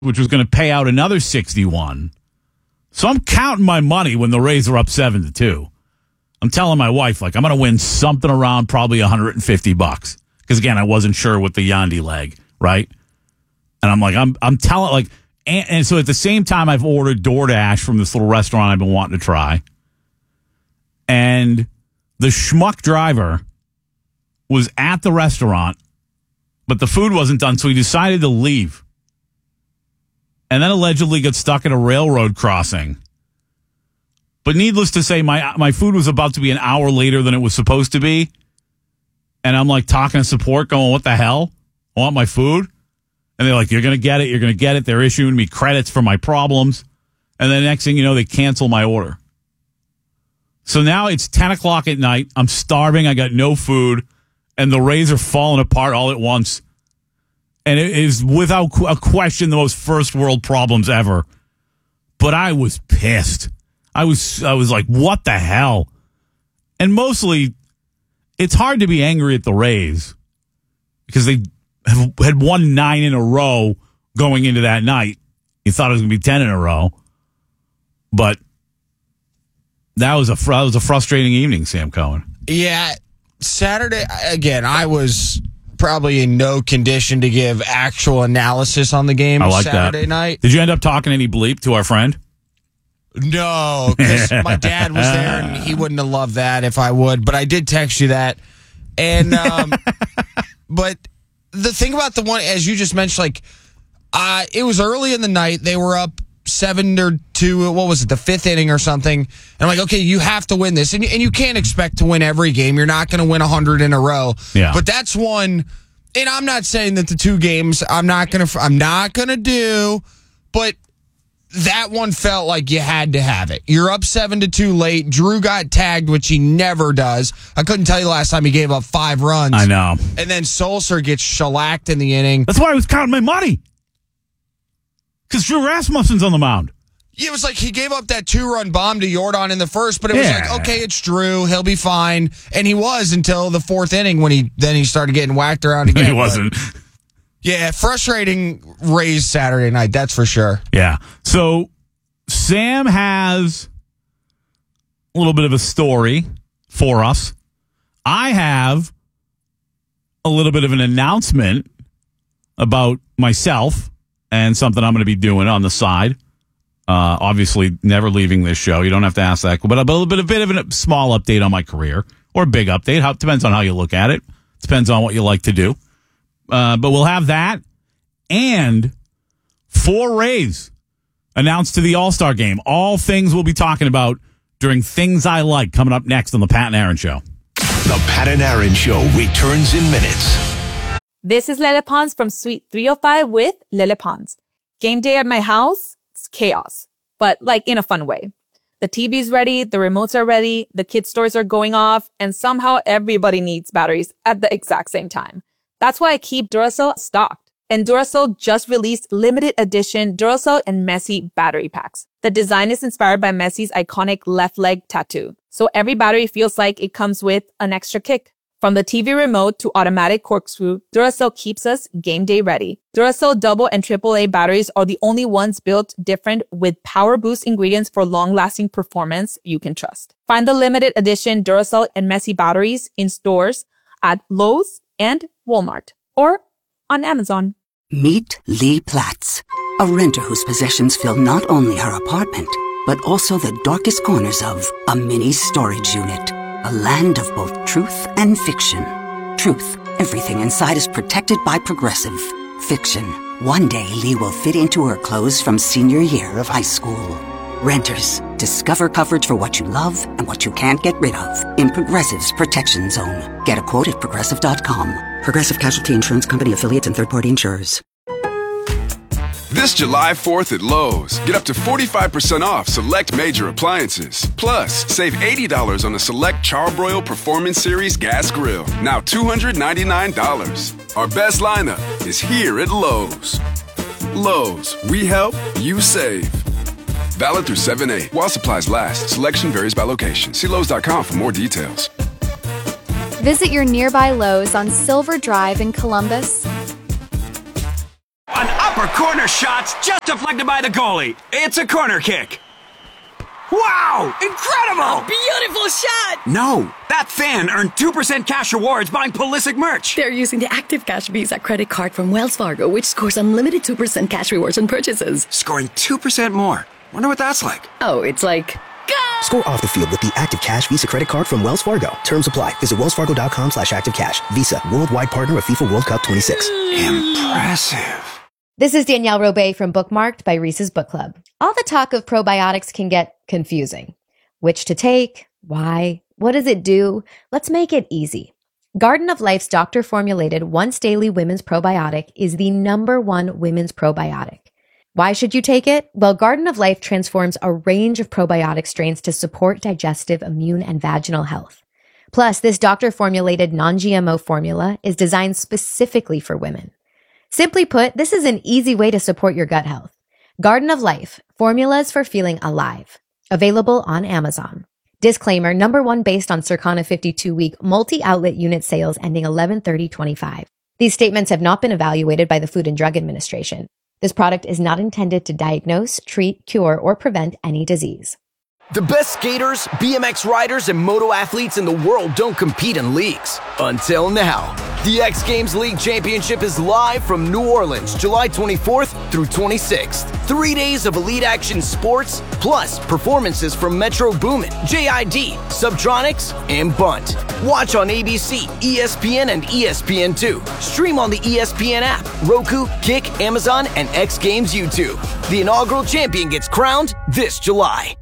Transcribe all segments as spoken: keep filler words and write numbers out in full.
which was going to pay out another sixty-one. So I'm counting my money when the Rays are up seven to two. I'm telling my wife, like, I'm going to win something around probably one hundred fifty bucks. Because, again, I wasn't sure with the Yandy leg, right? And I'm like, I'm I'm telling, like, and, and so at the same time, I've ordered DoorDash from this little restaurant I've been wanting to try. And the schmuck driver was at the restaurant, but the food wasn't done, so he decided to leave. And then allegedly got stuck at a railroad crossing. But needless to say, my my food was about to be an hour later than it was supposed to be. And I'm like talking to support, going, what the hell? I want my food? And they're like, you're going to get it, you're going to get it. They're issuing me credits for my problems. And then the next thing you know, they cancel my order. So now it's ten o'clock at night. I'm starving. I got no food. And the Rays are falling apart all at once. And it is without a question the most first world problems ever. But I was pissed. I was I was like, what the hell? And mostly, it's hard to be angry at the Rays because they have, had won nine in a row going into that night. You thought it was going to be ten in a row. But that was a that was a frustrating evening, Sam Cohen. Yeah, Saturday, again, I was probably in no condition to give actual analysis on the game I like Saturday that. night. Did you end up talking any bleep to our friend? No, because my dad was there and he wouldn't have loved that if I would. But I did text you that. And um, but the thing about the one, as you just mentioned, like uh, it was early in the night. They were up seven or two. What was it, the fifth inning or something? And I'm like, okay, you have to win this, and and you can't expect to win every game. You're not going to win a hundred in a row. Yeah. But that's one. And I'm not saying that the two games I'm not gonna I'm not gonna do, but that one felt like you had to have it. You're up seven to two late. Drew got tagged, which he never does. I couldn't tell you last time he gave up five runs. I know. And then Sulser gets shellacked in the inning. That's why I was counting my money. Because Drew Rasmussen's on the mound. It was like he gave up that two-run bomb to Jordan in the first, but it was Yeah. like, okay, it's Drew. He'll be fine. And he was until the fourth inning when he then he started getting whacked around again. He wasn't. But yeah, frustrating Rays Saturday night, that's for sure. Yeah. So Sam has a little bit of a story for us. I have a little bit of an announcement about myself and something I'm going to be doing on the side. Uh, obviously, never leaving this show. You don't have to ask that. But a little bit, a bit of a small update on my career, or a big update. How, depends on how you look at it. Depends on what you like to do. Uh, but we'll have that and four Rays announced to the All-Star game. All things we'll be talking about during Things I Like coming up next on The Pat and Aaron Show. The Pat and Aaron Show returns in minutes. This is Lele Pons from Suite three oh five with Lele Pons. Game day at my house, it's chaos, but like in a fun way. The T V's ready, the remotes are ready, the kids' stores are going off, and somehow everybody needs batteries at the exact same time. That's why I keep Duracell stocked. And Duracell just released limited edition Duracell and Messi battery packs. The design is inspired by Messi's iconic left leg tattoo. So every battery feels like it comes with an extra kick. From the T V remote to automatic corkscrew, Duracell keeps us game day ready. Duracell double and triple A batteries are the only ones built different with power boost ingredients for long-lasting performance you can trust. Find the limited edition Duracell and Messi batteries in stores at Lowe's and Walmart or on Amazon. Meet Lee Platz, a renter whose possessions fill not only her apartment, but also the darkest corners of a mini storage unit. A land of both truth and fiction. Truth, everything inside is protected by Progressive. Fiction, one day Lee will fit into her clothes from senior year of high school. Renters, discover coverage for what you love and what you can't get rid of in Progressive's Protection Zone. Get a quote at Progressive dot com. Progressive Casualty Insurance Company affiliates and third-party insurers. This July fourth at Lowe's, get up to forty-five percent off select major appliances. Plus, save eighty dollars on a select Charbroil Performance Series gas grill, now two hundred ninety-nine dollars. Our best lineup is here at Lowe's. Lowe's, we help, you save. Valid through seven eight. While supplies last, selection varies by location. See Lowe's dot com for more details. Visit your nearby Lowe's on Silver Drive in Columbus. An for corner shots just deflected by the goalie. It's a corner kick. Wow! Incredible! Beautiful shot! No, that fan earned two percent cash rewards buying Pulisic merch. They're using the Active Cash Visa credit card from Wells Fargo, which scores unlimited two percent cash rewards on purchases. Scoring two percent more. Wonder what that's like. Oh, it's like... Go! Score off the field with the Active Cash Visa credit card from Wells Fargo. Terms apply. Visit wellsfargo.com slash activecash. Visa, worldwide partner of FIFA World Cup twenty-six. Impressive. This is Danielle Robay from Bookmarked by Reese's Book Club. All the talk of probiotics can get confusing. Which to take? Why? What does it do? Let's make it easy. Garden of Life's doctor-formulated once-daily women's probiotic is the number one women's probiotic. Why should you take it? Well, Garden of Life transforms a range of probiotic strains to support digestive, immune, and vaginal health. Plus, this doctor-formulated non-G M O formula is designed specifically for women. Simply put, this is an easy way to support your gut health. Garden of Life, formulas for feeling alive. Available on Amazon. Disclaimer, number one based on Circana fifty-two week multi-outlet unit sales ending eleven thirty twenty-five. These statements have not been evaluated by the Food and Drug Administration. This product is not intended to diagnose, treat, cure, or prevent any disease. The best skaters, B M X riders, and moto athletes in the world don't compete in leagues. Until now. The X Games League Championship is live from New Orleans, July twenty-fourth through twenty-sixth. Three days of elite action sports, plus performances from Metro Boomin, J I D, Subtronics, and Bunt. Watch on A B C, E S P N, and E S P N two. Stream on the E S P N app, Roku, Kick, Amazon, and X Games YouTube. The inaugural champion gets crowned this July.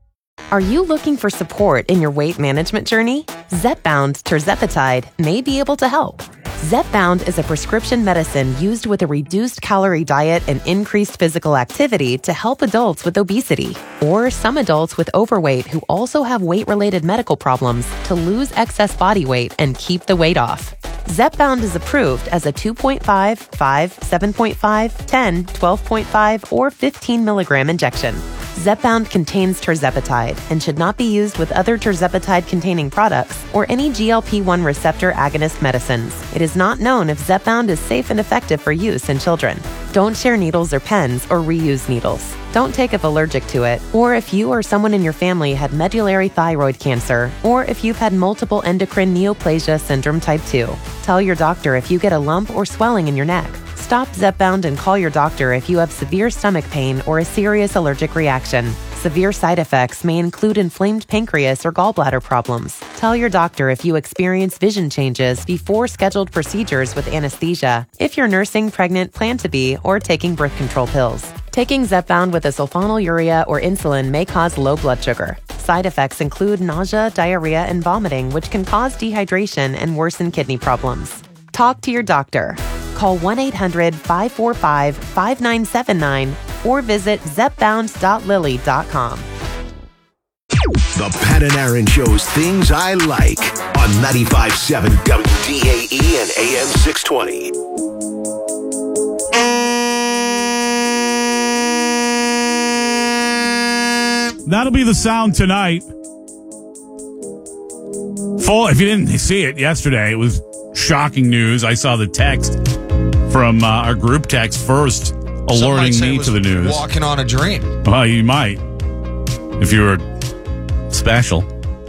Are you looking for support in your weight management journey? Zepbound tirzepatide may be able to help. Zepbound is a prescription medicine used with a reduced calorie diet and increased physical activity to help adults with obesity or some adults with overweight who also have weight-related medical problems to lose excess body weight and keep the weight off. Zepbound is approved as a two point five, five, seven point five, ten, twelve point five, or fifteen milligram injection. Zepbound contains tirzepatide and should not be used with other tirzepatide-containing products or any G L P one receptor agonist medicines. It is not known if Zepbound is safe and effective for use in children. Don't share needles or pens or reuse needles. Don't take if allergic to it, or if you or someone in your family had medullary thyroid cancer, or if you've had multiple endocrine neoplasia syndrome type two. Tell your doctor if you get a lump or swelling in your neck. Stop Zepbound and call your doctor if you have severe stomach pain or a serious allergic reaction. Severe side effects may include inflamed pancreas or gallbladder problems. Tell your doctor if you experience vision changes before scheduled procedures with anesthesia, if you're nursing, pregnant, plan to be, or taking birth control pills. Taking Zepbound with a sulfonylurea or insulin may cause low blood sugar. Side effects include nausea, diarrhea, and vomiting, which can cause dehydration and worsen kidney problems. Talk to your doctor. Call one eight hundred, five four five, five nine seven nine or visit zepbound dot lilly dot com. The Pat and Aaron Show's Things I Like on ninety-five point seven W D A E and A M six twenty. That'll be the sound tonight. Full, if you didn't see it yesterday, it was shocking news. I saw the text from uh, our group text first alerting me to the news. Walking on a dream. Well, you might, if you were special.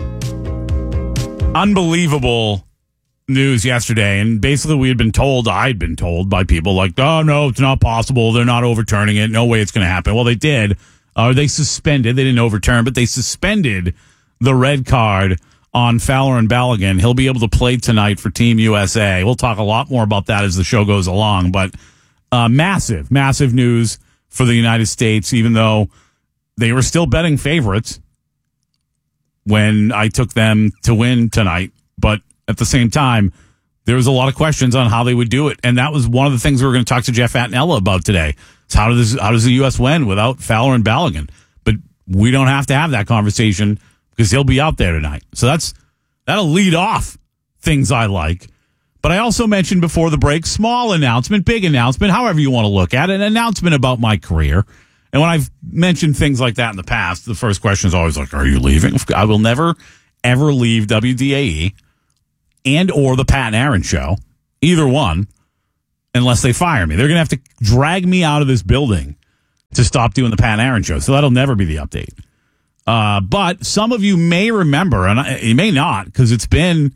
Unbelievable news yesterday. And basically we had been told, I'd been told by people like, oh, no, it's not possible. They're not overturning it. No way it's going to happen. Well, they did. Uh, they suspended. They didn't overturn, but they suspended the red card on Fowler and Balogun. He'll be able to play tonight for Team U S A. We'll talk a lot more about that as the show goes along, but uh, massive, massive news for the United States, even though they were still betting favorites when I took them to win tonight. But at the same time, there was a lot of questions on how they would do it. And that was one of the things we were going to talk to Jeff Attinella about today. It's how does, how does the U S win without Fowler and Balogun? But we don't have to have that conversation because he'll be out there tonight. So that's that'll lead off things I like. But I also mentioned before the break, small announcement, big announcement, however you want to look at it, an announcement about my career. And when I've mentioned things like that in the past, the first question is always like, are you leaving? I will never, ever leave W D A E and or the Pat and Aaron Show, either one, unless they fire me. They're going to have to drag me out of this building to stop doing the Pat and Aaron show. So that'll never be the update. Uh, but some of you may remember, and I, you may not, because it's been,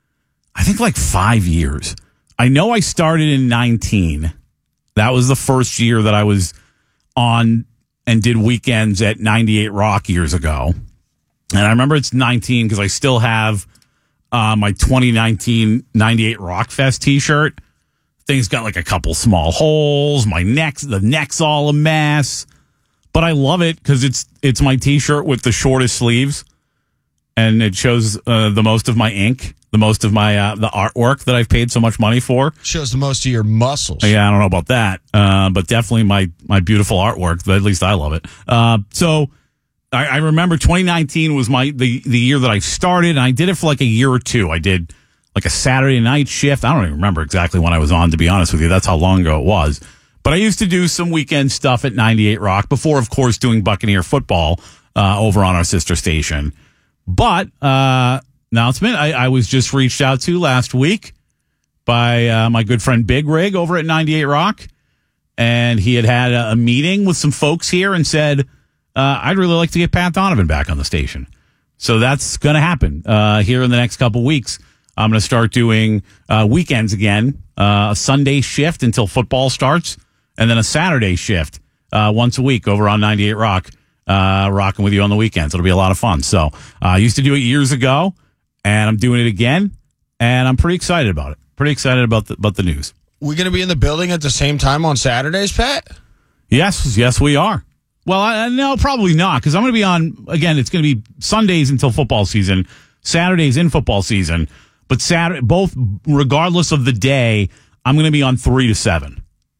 I think, like five years. I know I started in nineteen. That was the first year that I was on and did weekends at ninety-eight Rock years ago. And I remember it's nineteen because I still have uh, my twenty nineteen ninety-eight Rock Fest t-shirt. Thing's got like a couple small holes. My neck's, the neck's all a mess. But I love it because it's it's my t-shirt with the shortest sleeves. And it shows uh, the most of my ink, the most of my uh, the artwork that I've paid so much money for. Shows the most of your muscles. Yeah, I don't know about that. Uh, but definitely my, my beautiful artwork. At least I love it. Uh, so I, I remember twenty nineteen was my the, the year that I started. And I did it for like a year or two. I did like a Saturday night shift. I don't even remember exactly when I was on, to be honest with you. That's how long ago it was. But I used to do some weekend stuff at ninety-eight Rock before, of course, doing Buccaneer football uh, over on our sister station. But uh, announcement, I, I was just reached out to last week by uh, my good friend Big Rig over at ninety-eight Rock. And he had had a, a meeting with some folks here and said, uh, I'd really like to get Pat Donovan back on the station. So that's going to happen uh, here in the next couple weeks. I'm going to start doing uh, weekends again, uh, a Sunday shift until football starts, and then a Saturday shift uh, once a week over on ninety-eight Rock, uh, rocking with you on the weekends. It'll be a lot of fun. So uh, I used to do it years ago, and I'm doing it again, and I'm pretty excited about it. Pretty excited about the, about the news. We going to be in the building at the same time on Saturdays, Pat? Yes, yes, we are. Well, I, no, probably not, because I'm going to be on, again, it's going to be Sundays until football season, Saturdays in football season, but Saturday, both, regardless of the day, I'm going to be on three to seven.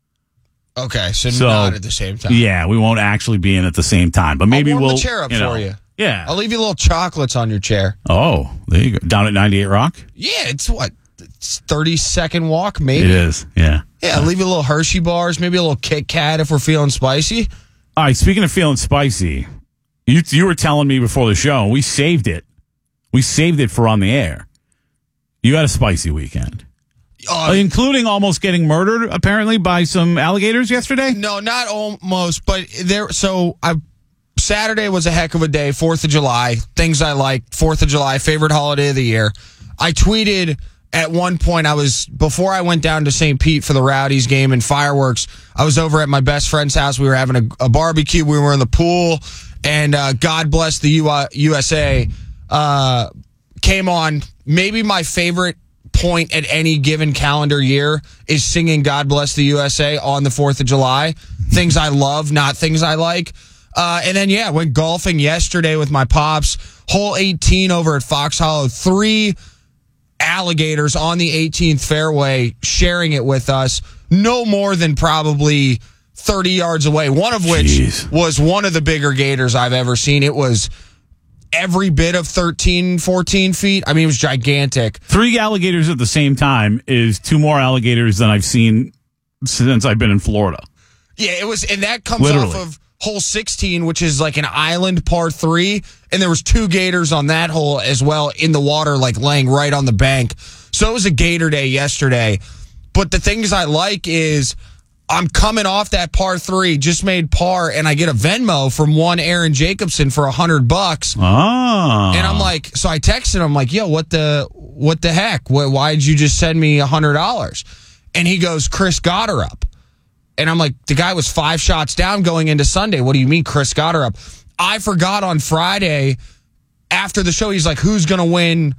Okay, so, so not at the same time. Yeah, we won't actually be in at the same time, but maybe I'll warm we'll the chair up you know, for you. Yeah, I'll leave you little chocolates on your chair. Oh, there you go. Down at ninety-eight Rock. Yeah, it's what it's thirty second walk, maybe. It is. Yeah. Yeah, I'll leave you a little Hershey bars, maybe a little Kit Kat if we're feeling spicy. All right. Speaking of feeling spicy, you you were telling me before the show, we saved it. We saved it for on the air. You had a spicy weekend. Uh, including almost getting murdered, apparently, by some alligators yesterday? No, not almost, but there. So I, Saturday was a heck of a day, fourth of July, things I like, fourth of July, favorite holiday of the year. I tweeted at one point, I was, before I went down to Saint Pete for the Rowdies game and fireworks, I was over at my best friend's house. We were having a, a barbecue. We were in the pool, and uh, God Bless the U S A uh, came on. Maybe my favorite point at any given calendar year is singing God Bless the U S A on the fourth of July. Things I love, not things I like. Uh, and then, yeah, went golfing yesterday with my pops. Hole eighteen over at Fox Hollow. Three alligators on the eighteenth fairway sharing it with us. No more than probably thirty yards away. One of which Jeez. was one of the bigger gators I've ever seen. It was every bit of thirteen, fourteen feet. I mean, it was gigantic. Three alligators at the same time is two more alligators than I've seen since I've been in Florida. Yeah, it was, and that comes Literally. off of hole sixteen, which is like an island par three, and there was two gators on that hole as well in the water, like laying right on the bank. So it was a gator day yesterday. But the things I like is I'm coming off that par three, just made par, and I get a Venmo from one Aaron Jacobson for a hundred bucks. Oh. And I'm like, so I texted him, I'm like, yo, what the, what the heck? Why did you just send me a hundred dollars? And he goes, Chris got her up. And I'm like, the guy was five shots down going into Sunday. What do you mean Chris got her up? I forgot on Friday after the show, he's like, who's going to win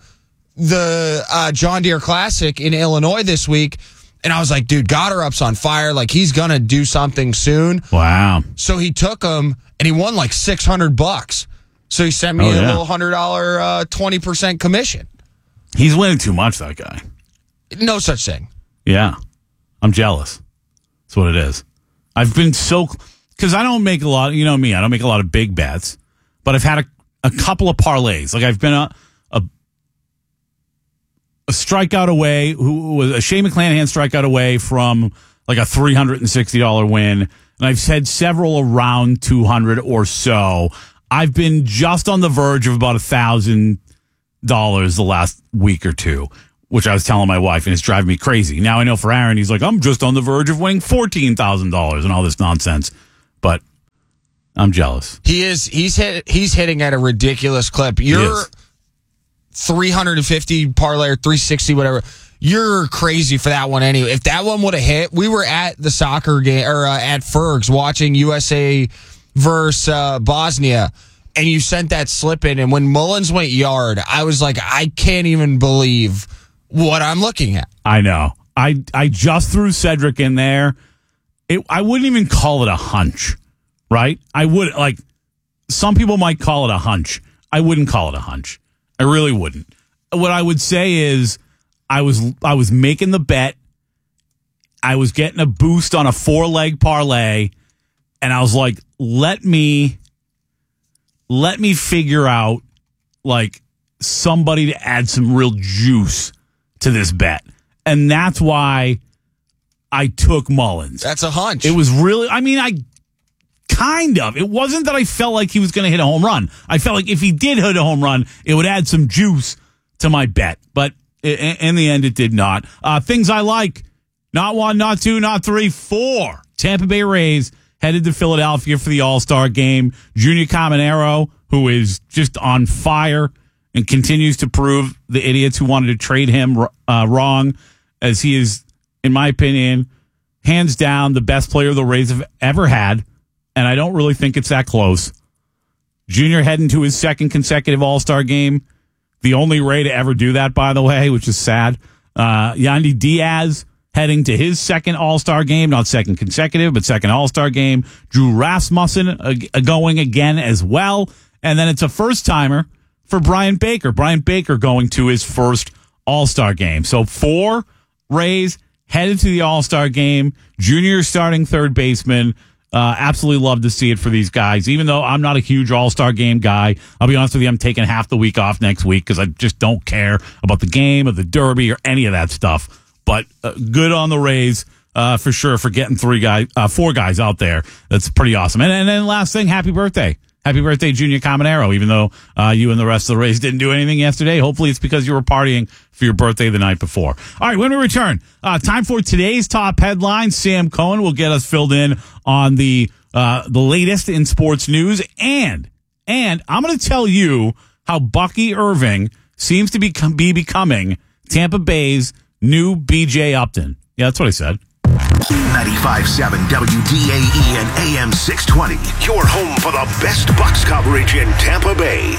the uh, John Deere Classic in Illinois this week? And I was like, dude, Gotterup's on fire. Like, he's going to do something soon. Wow. So he took him, and he won like six hundred bucks. So he sent me oh, a yeah. little one hundred dollars uh, twenty percent commission. He's winning too much, that guy. No such thing. Yeah. I'm jealous. That's what it is. I've been so... Because I don't make a lot... You know me, I don't make a lot of big bets. But I've had a, a couple of parlays. Like, I've been a... a A strikeout away, who was a Shane McClanahan strikeout away from like a three hundred sixty dollars win. And I've said several around two hundred or so. I've been just on the verge of about one thousand dollars the last week or two. which I was telling my wife, and it's driving me crazy. Now I know for Aaron, he's like, I'm just on the verge of winning fourteen thousand dollars and all this nonsense. But I'm jealous. He is. He's hit. He's hitting at a ridiculous clip. You're three hundred fifty parlay or three sixty, whatever. You're crazy for that one anyway. If that one would have hit, we were at the soccer game or uh, at Ferg's watching U S A versus uh, Bosnia, and you sent that slip in. And when Mullins went yard, I was like, I can't even believe what I'm looking at. I know. I I just threw Cedric in there. It, I wouldn't even call it a hunch, right? I would like some people might call it a hunch. I wouldn't call it a hunch. I really wouldn't. What I would say is I was I was making the bet. I was getting a boost on a four-leg parlay, and I was like, let me let me figure out like somebody to add some real juice to this bet. And that's why I took Mullins. That's a hunch. It was really, I mean, I kind of. It wasn't that I felt like he was going to hit a home run. I felt like if he did hit a home run, it would add some juice to my bet. But in the end, it did not. Uh, things I like. Not one, not two, not three, four. Tampa Bay Rays headed to Philadelphia for the All-Star game. Junior Caminero, who is just on fire and continues to prove the idiots who wanted to trade him uh, wrong, as he is, in my opinion, hands down the best player the Rays have ever had, and I don't really think it's that close. Junior heading to his second consecutive All-Star game, the only Ray to ever do that, by the way, which is sad. Uh, Yandy Diaz heading to his second All-Star game, not second consecutive, but second All-Star game. Drew Rasmussen uh, going again as well, and then it's a first-timer for Brian Baker. Brian Baker going to his first All-Star game. So four Rays headed to the All-Star game. Junior starting third baseman. Uh, absolutely love to see it for these guys. Even though I'm not a huge All-Star game guy, I'll be honest with you, I'm taking half the week off next week because I just don't care about the game or the Derby or any of that stuff. But uh, good on the Rays uh, for sure for getting three guys, uh, four guys out there. That's pretty awesome. And, and then last thing, happy birthday. Happy birthday, Junior Caminero, even though uh, you and the rest of the Rays didn't do anything yesterday. Hopefully it's because you were partying for your birthday the night before. All right, when we return, uh, time for today's top headline. Sam Cohen will get us filled in on the uh, the latest in sports news. And, and I'm going to tell you how Bucky Irving seems to be, be becoming Tampa Bay's new B J Upton. Yeah, that's what I said. ninety-five point seven W D A E and A M six twenty. Your home for the best Bucks coverage in Tampa Bay.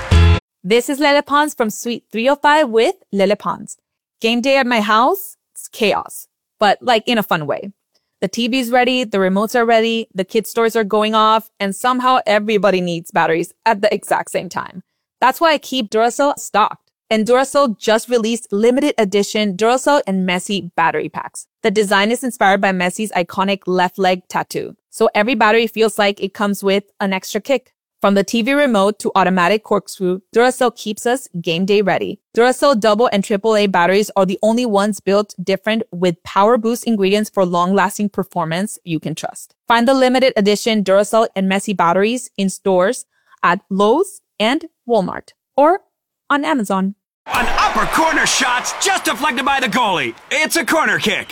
This is Lele Pons from Suite three oh five with Lele Pons. Game day at my house, it's chaos, but like in a fun way. The T V's ready, the remotes are ready, the kids' stores are going off, and somehow everybody needs batteries at the exact same time. That's why I keep Duracell stocked. And Duracell just released limited edition Duracell and Messi battery packs. The design is inspired by Messi's iconic left leg tattoo. So every battery feels like it comes with an extra kick. From the T V remote to automatic corkscrew, Duracell keeps us game day ready. Duracell double and triple A batteries are the only ones built different with power boost ingredients for long-lasting performance you can trust. Find the limited edition Duracell and Messi batteries in stores at Lowe's and Walmart or on Amazon. An upper corner shot's just deflected by the goalie. It's a corner kick.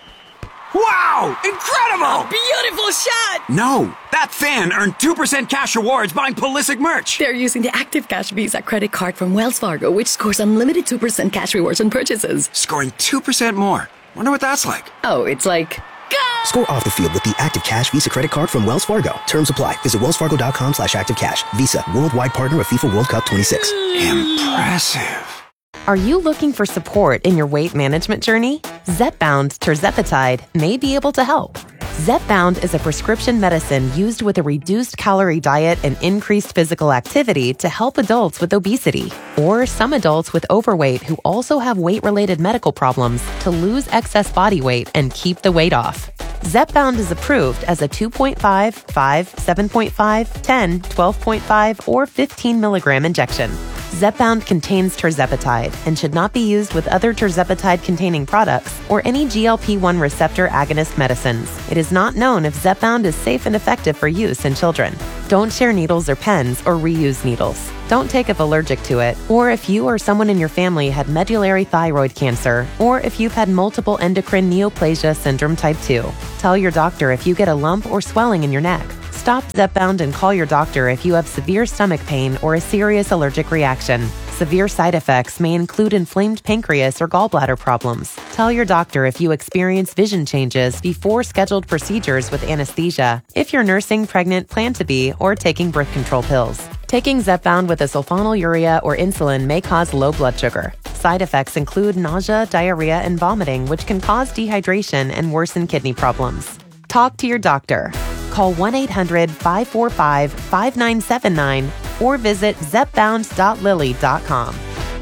Wow! Incredible! A beautiful shot! No, that fan earned two percent cash rewards buying Pulisic merch. They're using the Active Cash Visa credit card from Wells Fargo, which scores unlimited two percent cash rewards on purchases. Scoring two percent more. Wonder what that's like. Oh, it's like... Go! Score off the field with the Active Cash Visa credit card from Wells Fargo. Terms apply. Visit wellsfargo.com slash activecash. Visa. Worldwide partner of FIFA World Cup twenty-six. Impressive. Are you looking for support in your weight management journey? Zepbound tirzepatide may be able to help. Zepbound is a prescription medicine used with a reduced calorie diet and increased physical activity to help adults with obesity or some adults with overweight who also have weight-related medical problems to lose excess body weight and keep the weight off. Zepbound is approved as a two point five, five, seven point five, ten, twelve point five, or fifteen milligram injection. Zepbound contains tirzepatide and should not be used with other tirzepatide-containing products or any G L P one receptor agonist medicines. It is not known if Zepbound is safe and effective for use in children. Don't share needles or pens or reuse needles. Don't take if allergic to it, or if you or someone in your family had medullary thyroid cancer, or if you've had multiple endocrine neoplasia syndrome type two. Tell your doctor if you get a lump or swelling in your neck. Stop Zepbound and call your doctor if you have severe stomach pain or a serious allergic reaction. Severe side effects may include inflamed pancreas or gallbladder problems. Tell your doctor if you experience vision changes before scheduled procedures with anesthesia, if you're nursing, pregnant, plan to be, or taking birth control pills. Taking Zepbound with a sulfonylurea or insulin may cause low blood sugar. Side effects include nausea, diarrhea, and vomiting, which can cause dehydration and worsen kidney problems. Talk to your doctor. Call one eight hundred five four five five nine seven nine or visit zepbound dot lilly dot com.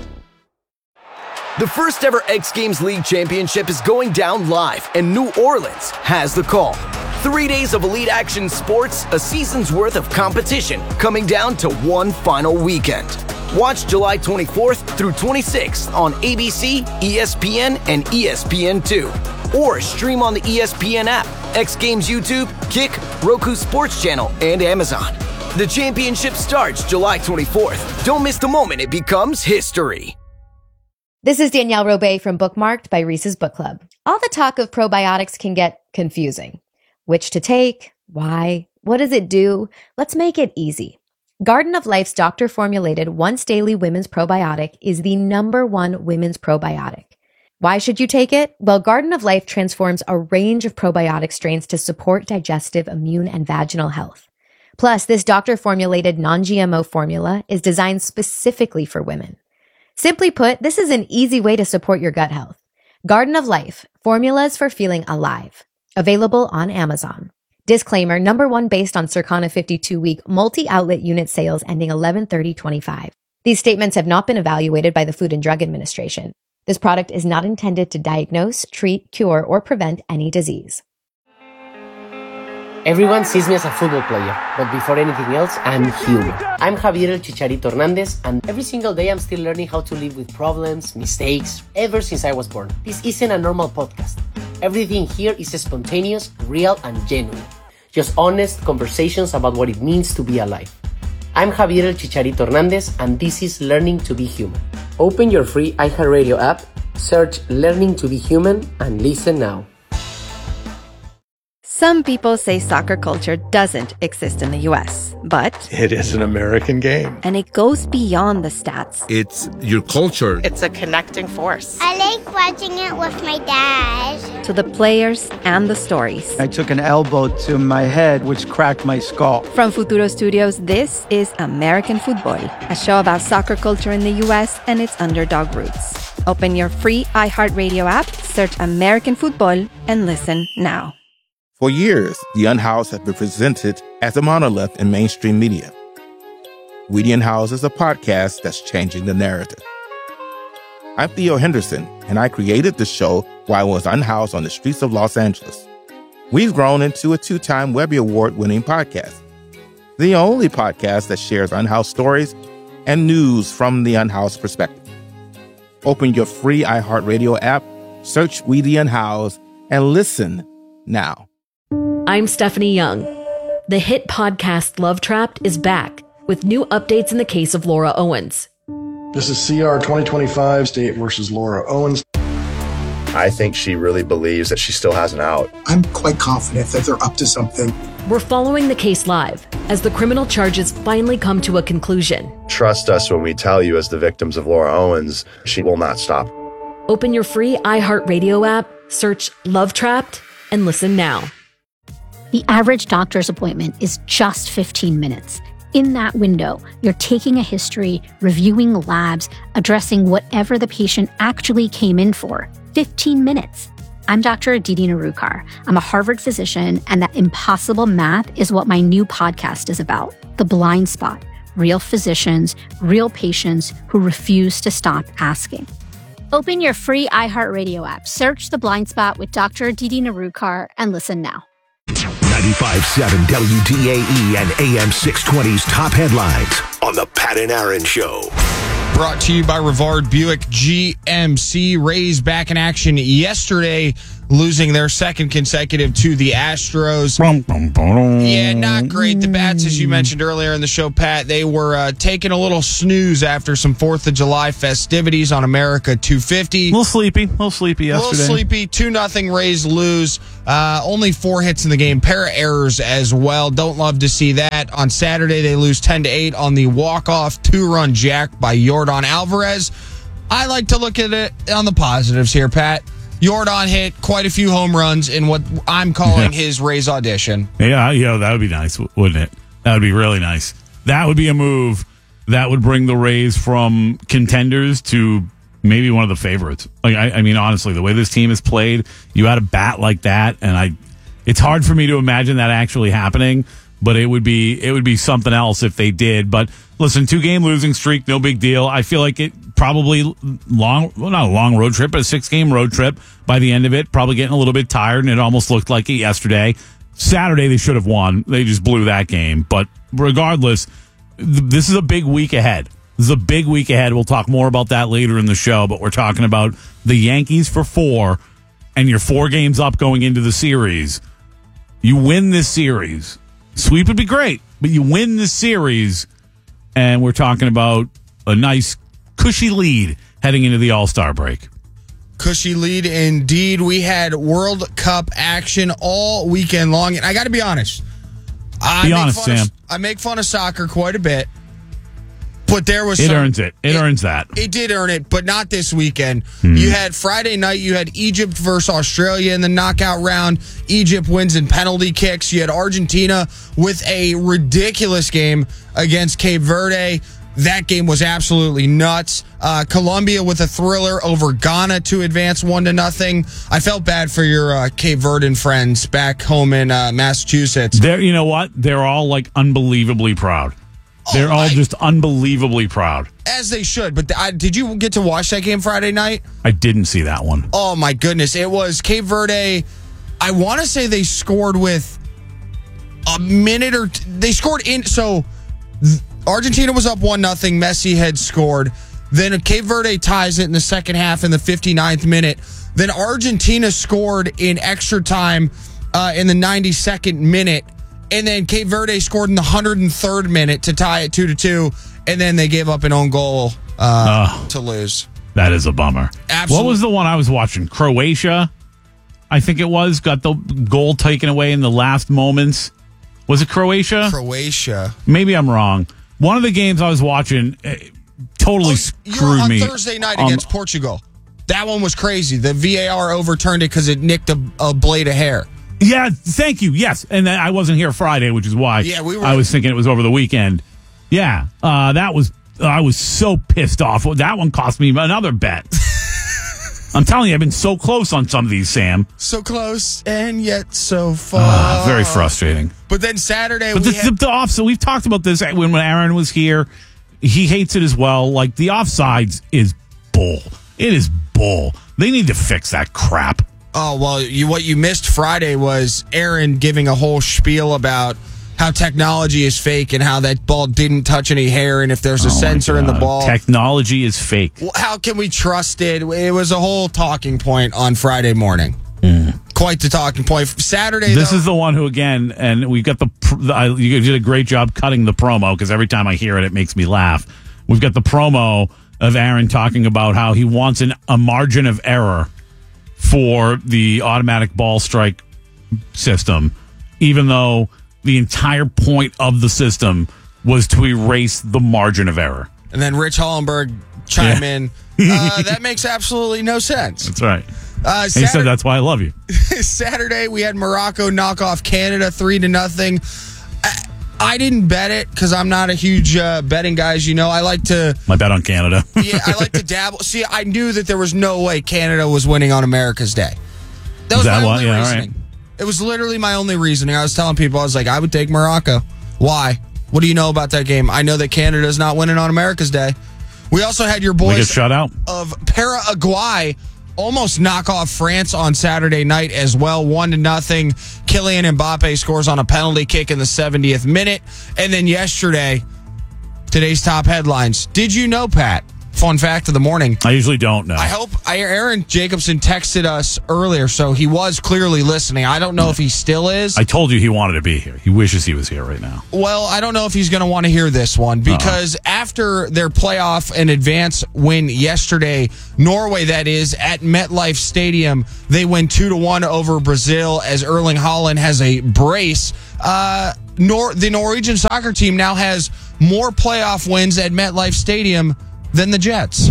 The first ever X Games League Championship is going down live, and New Orleans has the call. Three days of elite action sports, a season's worth of competition, coming down to one final weekend. Watch July twenty-fourth through twenty-sixth on A B C, E S P N, and E S P N two. Or stream on the E S P N app, X Games YouTube, Kick, Roku Sports Channel, and Amazon. The championship starts July twenty-fourth. Don't miss the moment it becomes history. This is Danielle Robay from Bookmarked by Reese's Book Club. All the talk of probiotics can get confusing. Which to take? Why? What does it do? Let's make it easy. Garden of Life's doctor-formulated once-daily women's probiotic is the number one women's probiotic. Why should you take it? Well, Garden of Life transforms a range of probiotic strains to support digestive, immune, and vaginal health. Plus, this doctor-formulated non-G M O formula is designed specifically for women. Simply put, this is an easy way to support your gut health. Garden of Life, formulas for feeling alive. Available on Amazon. Disclaimer, number one based on Circana fifty-two week multi-outlet unit sales ending eleven thirty twenty-five. These statements have not been evaluated by the Food and Drug Administration. This product is not intended to diagnose, treat, cure, or prevent any disease. Everyone sees me as a football player, but before anything else, I'm human. I'm Javier El Chicharito Hernandez, and every single day I'm still learning how to live with problems, mistakes, ever since I was born. This isn't a normal podcast. Everything here is spontaneous, real, and genuine. Just honest conversations about what it means to be alive. I'm Javier El Chicharito Hernandez, and this is Learning to be Human. Open your free iHeartRadio app, search Learning to be Human, and listen now. Some people say soccer culture doesn't exist in the U S, but it is an American game. And it goes beyond the stats. It's your culture. It's a connecting force. I like watching it with my dad. To the players and the stories. I took an elbow to my head, which cracked my skull. From Futuro Studios, this is American Football, a show about soccer culture in the U S and its underdog roots. Open your free iHeartRadio app, search American Football, and listen now. For years, the Unhoused have been presented as a monolith in mainstream media. We the Unhoused is a podcast that's changing the narrative. I'm Theo Henderson, and I created the show while I was unhoused on the streets of Los Angeles. We've grown into a two-time Webby Award-winning podcast, the only podcast that shares unhoused stories and news from the unhoused perspective. Open your free iHeartRadio app, search We the Unhoused, and listen now. I'm Stephanie Young. The hit podcast Love Trapped is back with new updates in the case of Laura Owens. This is C R twenty twenty-five, State versus Laura Owens. I think she really believes that she still has an out. I'm quite confident that they're up to something. We're following the case live as the criminal charges finally come to a conclusion. Trust us when we tell you, as the victims of Laura Owens, she will not stop. Open your free iHeartRadio app, search Love Trapped, and listen now. The average doctor's appointment is just fifteen minutes. In that window, you're taking a history, reviewing labs, addressing whatever the patient actually came in for. fifteen minutes. I'm Doctor Aditi Narukar. I'm a Harvard physician, and that impossible math is what my new podcast is about. The Blind Spot. Real physicians, real patients who refuse to stop asking. Open your free iHeartRadio app, search The Blind Spot with Doctor Aditi Narukar, and listen now. ninety-five point seven W D A E and A M six twenty's top headlines on the Pat and Aaron Show. Brought to you by Rivard Buick G M C. Rays back in action yesterday. losing their second consecutive to the Astros. Yeah, not great. The Bats, as you mentioned earlier in the show, Pat, they were uh, taking a little snooze after some fourth of July festivities on America two fifty. A little sleepy. A little sleepy yesterday. A little sleepy. two nothing Rays lose. Uh, only four hits in the game. Pair of errors as well. Don't love to see that. On Saturday, they lose ten to eight on the walk-off two-run jack by Yordan Alvarez. I like to look at it on the positives here, Pat. Yordan hit quite a few home runs in what I'm calling his Rays audition. Yeah, yeah, that would be nice, wouldn't it? That would be really nice. That would be a move that would bring the Rays from contenders to maybe one of the favorites. Like, I, I mean, honestly, the way this team has played, you had a bat like that, and I, it's hard for me to imagine that actually happening. But it would be it would be something else if they did. But listen, two game losing streak, no big deal. I feel like it probably long, well, not a long road trip, but a six game road trip. By the end of it, probably getting a little bit tired, and it almost looked like it yesterday. Saturday they should have won. They just blew that game. But regardless, th- this is a big week ahead. This is a big week ahead. We'll talk more about that later in the show. But we're talking about the Yankees for four, and you're four games up going into the series. You win this series. Sweep would be great, but you win the series, and we're talking about a nice, cushy lead heading into the All-Star break. Cushy lead indeed. We had World Cup action all weekend long, and I got to be honest. I be honest, Sam. Of, I make fun of soccer quite a bit, but there was it some, earns it. It, it earns that. It did earn it, but not this weekend. Hmm. You had Friday night. You had Egypt versus Australia in the knockout round. Egypt wins in penalty kicks. You had Argentina with a ridiculous game against Cape Verde. That game was absolutely nuts. Uh, Colombia with a thriller over Ghana to advance one to nothing. I felt bad for your uh, Cape Verdean friends back home in uh, Massachusetts. They're, you know what? They're all like unbelievably proud. They're oh, all just unbelievably proud. As they should. But I, did you get to watch that game Friday night? I didn't see that one. Oh, my goodness. It was Cape Verde. I want to say they scored with a minute or t- they scored in. So th- Argentina was up one nothing. Messi had scored. Then Cape Verde ties it in the second half in the fifty-ninth minute. Then Argentina scored in extra time uh, in the ninety-second minute. And then Cape Verde scored in the one hundred third minute to tie it two to two, and then they gave up an own goal uh, oh, to lose. That is a bummer. Absolutely. What was the one I was watching? Croatia, I think it was, got the goal taken away in the last moments. Was it Croatia? Croatia. Maybe I'm wrong. One of the games I was watching uh, totally oh, screwed you were on me. Thursday night um, against Portugal. That one was crazy. The V A R overturned it because it nicked a, a blade of hair. Yeah, thank you. Yes, and then I wasn't here Friday, which is why yeah, we were, I was thinking it was over the weekend. Yeah, uh, that was I was so pissed off. That one cost me another bet. I'm telling you, I've been so close on some of these, Sam. So close and yet so far. Uh, very frustrating. But then Saturday, but we the, had- the, the off. So we've talked about this when when Aaron was here. He hates it as well. Like the offsides is bull. It is bull. They need to fix that crap. Oh, well, you, what you missed Friday was Aaron giving a whole spiel about how technology is fake and how that ball didn't touch any hair and if there's a oh sensor in the ball. Technology is fake. Well, how can we trust it? It was a whole talking point on Friday morning. Mm. Quite the talking point. Saturday, This though, is the one who, again, and we got the, uh, you did a great job cutting the promo because every time I hear it, it makes me laugh. We've got the promo of Aaron talking about how he wants an, a margin of error for the automatic ball strike system, even though the entire point of the system was to erase the margin of error. And then Rich Hollenberg chime yeah. in. Uh, that makes absolutely no sense. That's right. Uh, Saturday, he said, "That's why I love you." Saturday, we had Morocco knock off Canada three to nothing. I, I didn't bet it because I'm not a huge uh, betting guy, as you know. I like to. I bet on Canada. yeah, I like to dabble. See, I knew that there was no way Canada was winning on America's Day. That was that my what? only Yeah, reasoning. right. It was literally my only reasoning. I was telling people, I was like, I would take Morocco. Why? What do you know about that game? I know that Canada's not winning on America's Day. We also had your boys we get shut out. of Paraguay almost knock off France on Saturday night as well, one to nothing. Kylian Mbappe scores on a penalty kick in the seventieth minute. And then yesterday, today's top headlines. Did you know, Pat, fun fact of the morning. I usually don't know. I hope I, Aaron Jacobson texted us earlier, so he was clearly listening. I don't know if he still is. I told you he wanted to be here. He wishes he was here right now. Well, I don't know if he's going to want to hear this one because uh-huh. after their playoff and advance win yesterday, Norway, that is, at MetLife Stadium, they win two to one over Brazil as Erling Haaland has a brace. Uh, Nor- the Norwegian soccer team now has more playoff wins at MetLife Stadium than the Jets.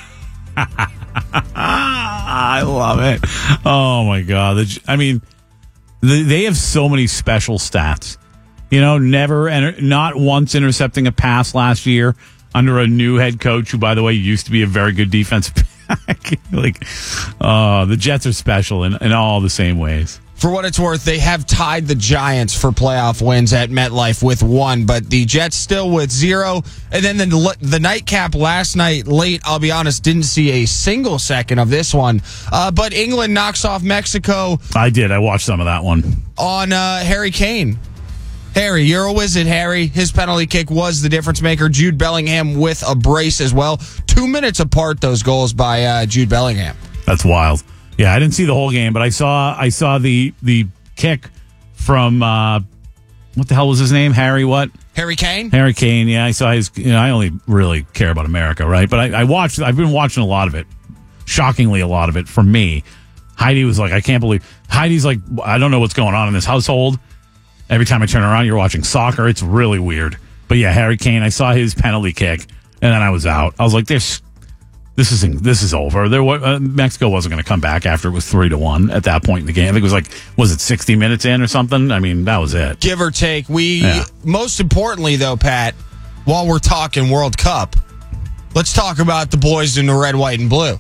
I love it. Oh, my God. The, I mean, the, they have so many special stats. You know, never, enter, not once intercepting a pass last year under a new head coach who, by the way, used to be a very good defensive back. like, uh, the Jets are special in, in all the same ways. For what it's worth, they have tied the Giants for playoff wins at MetLife with one, but the Jets still with zero. And then the, the nightcap last night, late, I'll be honest, didn't see a single second of this one. Uh, but England knocks off Mexico. I did. I watched some of that one. On uh, Harry Kane. Harry, you're a wizard, Harry. His penalty kick was the difference maker. Jude Bellingham with a brace as well. Two minutes apart, those goals by uh, Jude Bellingham. That's wild. Yeah, I didn't see the whole game, but I saw I saw the the kick from uh, what the hell was his name? Harry what? Harry Kane? Harry Kane, yeah. I saw his, you know, I only really care about America, right? But I, I watched, I've been watching a lot of it. Shockingly, a lot of it for me. Heidi was like, I can't believe, Heidi's like, I don't know what's going on in this household. Every time I turn around, you're watching soccer. It's really weird. But yeah, Harry Kane, I saw his penalty kick, and then I was out. I was like, this, this is this is over. There, uh, Mexico wasn't going to come back after it was three to one at that point in the game. I think it was like, was it sixty minutes in or something? I mean, that was it, give or take. We yeah. Most importantly, though, Pat, while we're talking World Cup, let's talk about the boys in the red, white, and blue.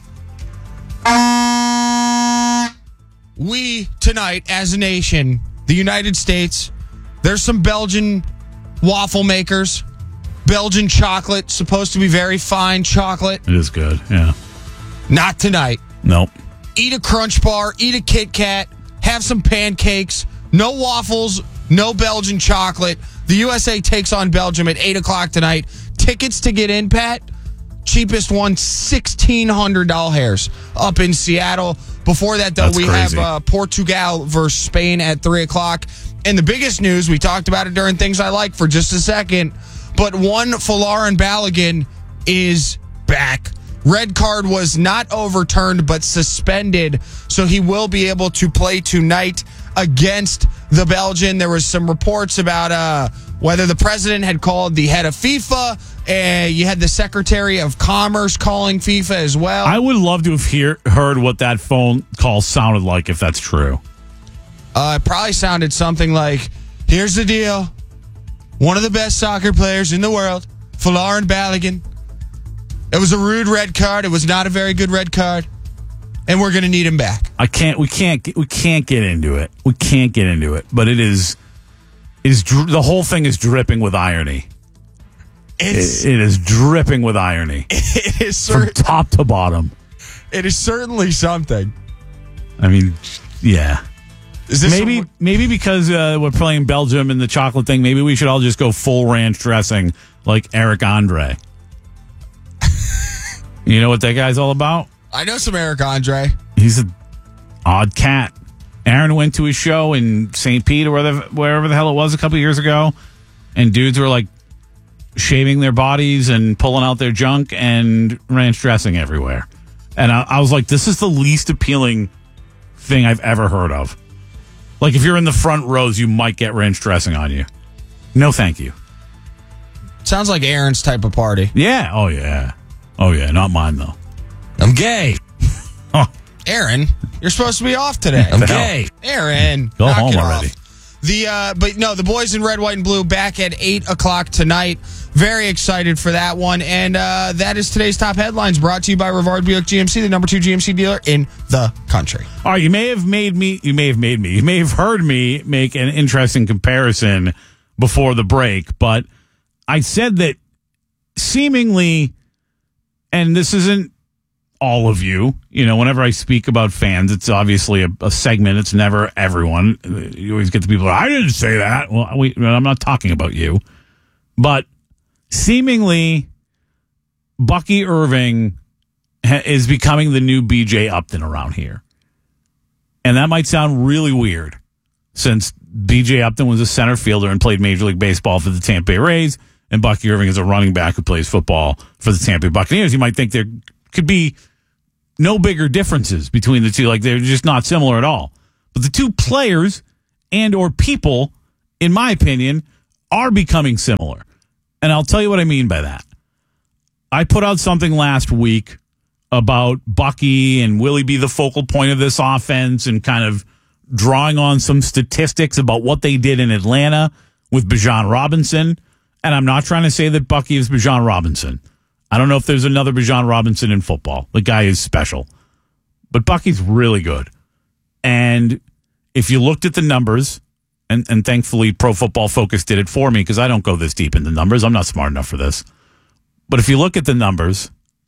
We tonight, as a nation, the United States. There's some Belgian waffle makers. Belgian chocolate, supposed to be very fine chocolate. It is good, yeah. Not tonight. Nope. Eat a Crunch Bar, eat a Kit Kat, have some pancakes, no waffles, no Belgian chocolate. The U S A takes on Belgium at eight o'clock tonight. Tickets to get in, Pat, cheapest one, sixteen hundred dollars up in Seattle. Before that, though, That's we crazy. have uh, Portugal versus Spain at three o'clock. And the biggest news, we talked about it during Things I Like for just a second, but one Folarin Balogun is back. Red card was not overturned, but suspended, so he will be able to play tonight against the Belgian. There was some reports about uh, whether the president had called the head of FIFA, and you had the Secretary of Commerce calling FIFA as well. I would love to have hear, heard what that phone call sounded like if that's true. Uh, it probably sounded something like, here's the deal. One of the best soccer players in the world, Folarin Balogun. It was a rude red card. It was not a very good red card. And we're going to need him back. I can't, we can't, we can't get into it. We can't get into it. But it is, it is the whole thing is dripping with irony. It's, it, it is dripping with irony. It is from cer- top to bottom. It is certainly something. I mean, yeah. Is this maybe a- maybe because uh, we're playing Belgium and the chocolate thing, maybe we should all just go full ranch dressing like Eric Andre. You know what that guy's all about? I know some Eric Andre. He's an odd cat. Aaron went to his show in Saint Pete or wherever, wherever the hell it was a couple years ago, and dudes were like shaving their bodies and pulling out their junk and ranch dressing everywhere. And I, I was like, this is the least appealing thing I've ever heard of. Like, if you're in the front rows, you might get ranch dressing on you. No, thank you. Sounds like Aaron's type of party. Yeah. Oh, yeah. Oh, yeah. Not mine, though. I'm gay. Oh. Aaron, you're supposed to be off today. I'm gay. Aaron, Go knock home it already. off. The uh, but no, the boys in red, white, and blue back at eight o'clock tonight. Very excited for that one, and uh, that is today's top headlines. Brought to you by Rivard Buick G M C, the number two G M C dealer in the country. All right, you may have made me. You may have made me. You may have heard me make an interesting comparison before the break, but I said that seemingly, and this isn't all of you, you know, whenever I speak about fans, it's obviously a, a segment. It's never everyone. You always get the people, I didn't say that. Well, we, I'm not talking about you. But seemingly, Bucky Irving ha- is becoming the new B J Upton around here. And that might sound really weird since B J Upton was a center fielder and played Major League Baseball for the Tampa Bay Rays, and Bucky Irving is a running back who plays football for the Tampa Bay Buccaneers. You might think there could be no bigger differences between the two. Like, they're just not similar at all. But the two players and or people, in my opinion, are becoming similar. And I'll tell you what I mean by that. I put out something last week about Bucky and will he be the focal point of this offense, and kind of drawing on some statistics about what they did in Atlanta with Bijan Robinson. And I'm not trying to say that Bucky is Bijan Robinson. I don't know if there's another Bijan Robinson in football. The guy is special. But Bucky's really good. And if you looked at the numbers, and, and thankfully Pro Football Focus did it for me because I don't go this deep into numbers. I'm not smart enough for this. But if you look at the numbers,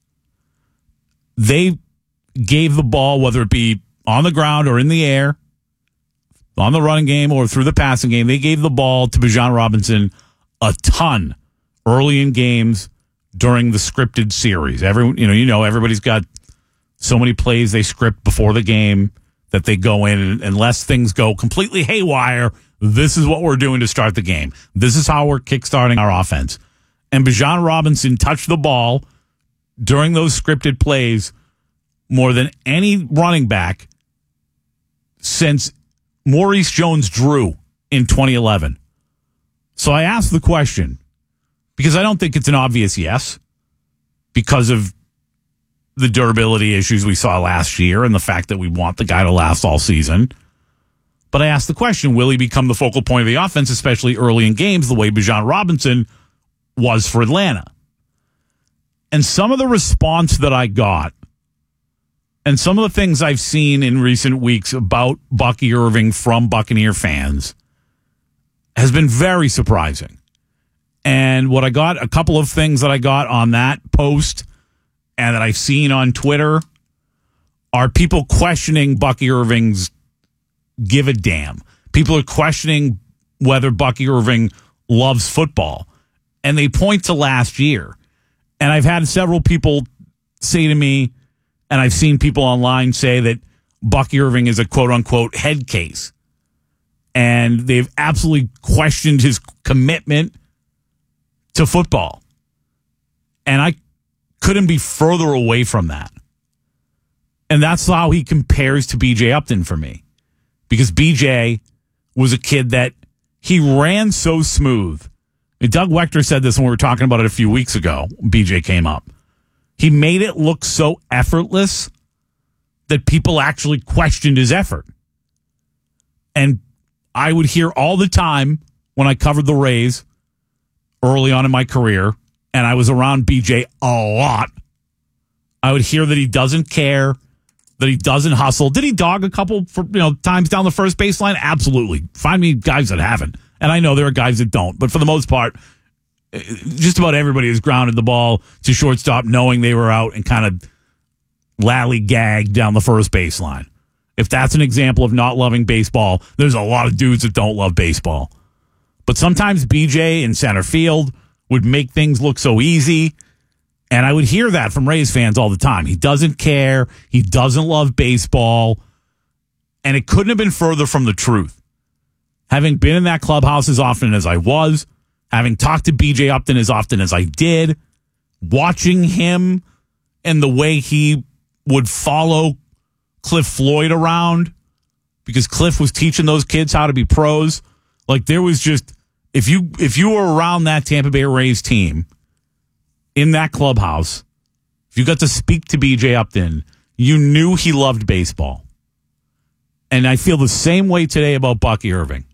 they gave the ball, whether it be on the ground or in the air, on the running game or through the passing game, they gave the ball to Bijan Robinson a ton early in games during the scripted series. Everyone, you know, you know, everybody's got so many plays they script before the game that they go in, and unless things go completely haywire, this is what we're doing to start the game. This is how we're kickstarting our offense. And Bijan Robinson touched the ball during those scripted plays more than any running back since Maurice Jones-Drew in twenty eleven. So I asked the question, because I don't think it's an obvious yes, because of the durability issues we saw last year and the fact that we want the guy to last all season. But I asked the question, will he become the focal point of the offense, especially early in games, the way Bijan Robinson was for Atlanta? And some of the response that I got, and some of the things I've seen in recent weeks about Bucky Irving from Buccaneer fans, has been very surprising. And what I got, a couple of things that I got on that post and that I've seen on Twitter, are people questioning Bucky Irving's give a damn. People are questioning whether Bucky Irving loves football. And they point to last year. And I've had several people say to me, and I've seen people online say that Bucky Irving is a quote-unquote head case. And they've absolutely questioned his commitment to football. And I couldn't be further away from that. And that's how he compares to B J Upton for me. Because B J was a kid that he ran so smooth. And Doug Wechter said this when we were talking about it a few weeks ago. B J came up. He made it look so effortless that people actually questioned his effort. And I would hear all the time when I covered the Rays early on in my career, and I was around B J a lot, I would hear that he doesn't care, that he doesn't hustle. Did he dog a couple for, you know, times down the first baseline? Absolutely. Find me guys that haven't. And I know there are guys that don't. But for the most part, just about everybody has grounded the ball to shortstop knowing they were out and kind of lally-gagged down the first baseline. If that's an example of not loving baseball, there's a lot of dudes that don't love baseball. But sometimes B J in center field would make things look so easy. And I would hear that from Rays fans all the time. He doesn't care. He doesn't love baseball. And it couldn't have been further from the truth. Having been in that clubhouse as often as I was, having talked to B J Upton as often as I did, watching him and the way he would follow Cliff Floyd around, because Cliff was teaching those kids how to be pros. Like, there was just, if you if you were around that Tampa Bay Rays team in that clubhouse, if you got to speak to B J Upton, you knew he loved baseball. And I feel the same way today about Bucky Irving.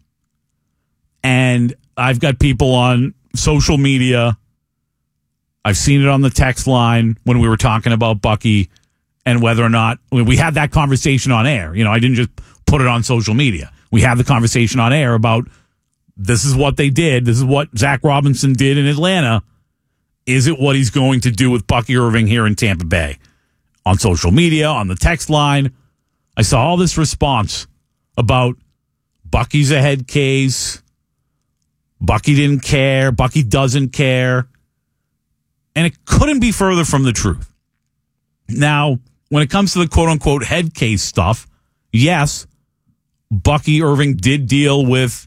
And I've got people on social media. I've seen it on the text line when we were talking about Bucky and whether or not we had that conversation on air. You know, I didn't just put it on social media. We had the conversation on air about this is what they did. This is what Zach Robinson did in Atlanta. Is it what he's going to do with Bucky Irving here in Tampa Bay? On social media, on the text line, I saw all this response about Bucky's a head case. Bucky didn't care. Bucky doesn't care. And it couldn't be further from the truth. Now, when it comes to the quote-unquote head case stuff, yes, Bucky Irving did deal with